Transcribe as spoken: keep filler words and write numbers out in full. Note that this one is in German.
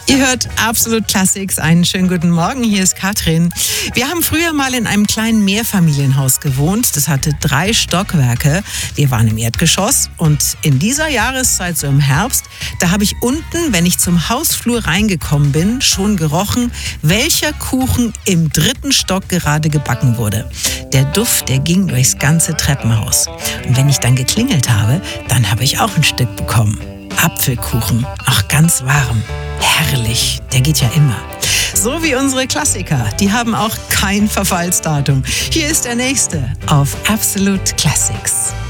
Ihr hört Absolute Classics. Einen schönen guten Morgen. Hier ist Katrin. Wir haben früher mal in einem kleinen Mehrfamilienhaus gewohnt. Das hatte drei Stockwerke. Wir waren im Erdgeschoss. Und in dieser Jahreszeit, so im Herbst, da habe ich unten, wenn ich zum Hausflur reingekommen bin, schon gerochen, welcher Kuchen im dritten Stock gerade gebacken wurde. Der Duft, der ging durchs ganze Treppenhaus. Und wenn ich dann geklingelt habe, dann habe ich auch ein Stück bekommen. Apfelkuchen, auch ganz warm. Herrlich, der geht ja immer. So wie unsere Klassiker, die haben auch kein Verfallsdatum. Hier ist der nächste auf Absolute Classics.